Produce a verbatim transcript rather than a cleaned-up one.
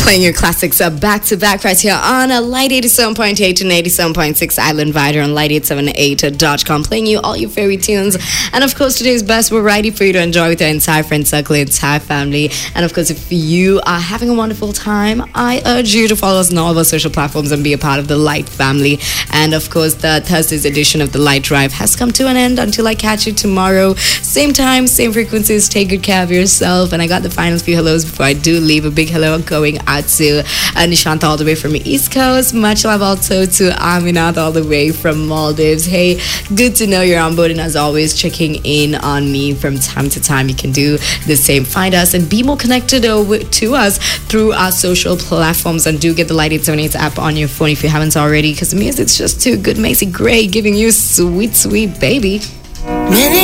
Playing your classics uh, back to back right here on uh, Light eighty-seven point eight and eighty-seven point six Island Vider on light eight seven eight dot com. Playing you all your favorite tunes. And of course, today's best variety for you to enjoy with your entire friend circle, entire family. And of course, if you are having a wonderful time, I urge you to follow us on all of our social platforms and be a part of the Light family. And of course, the Thursday's edition of the Light Drive has come to an end until I catch you tomorrow. Same time, same frequencies. Take good care of yourself. And I got the final few hellos before I do leave. A big hello going out to uh, Nishanta all the way from the East Coast. Much love also to Aminath all the way from Maldives. Hey, good to know you're on board, and as always, checking in on me from time to time. You can do the same. Find us and be more connected uh, w- to us through our social platforms, and do get the Light eight seven eight app on your phone if you haven't already, because the music's just too good. Macy Gray giving you sweet, sweet baby. Many